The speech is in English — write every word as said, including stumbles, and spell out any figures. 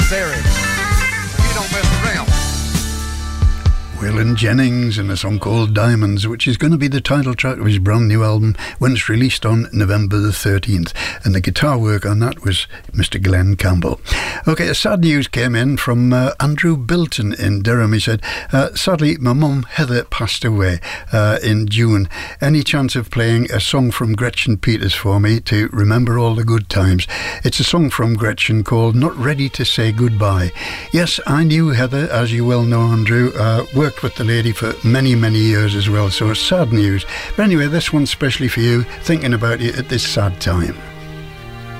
serious. He don't mess around. Waylon Jennings and a song called Diamonds, which is going to be the title track of his brand new album when it's released on November the thirteenth. And the guitar work on that was Mister Glenn Campbell. Okay, a sad news came in from uh, Andrew Bilton in Durham. He said, uh, sadly, my mum Heather passed away uh, in June. Any chance of playing a song from Gretchen Peters for me to remember all the good times? It's a song from Gretchen called Not Ready to Say Goodbye. Yes, I knew Heather, as you well know, Andrew, uh, worked with the lady for many, many years as well, so it's sad news. But anyway, this one's specially for you, thinking about you at this sad time.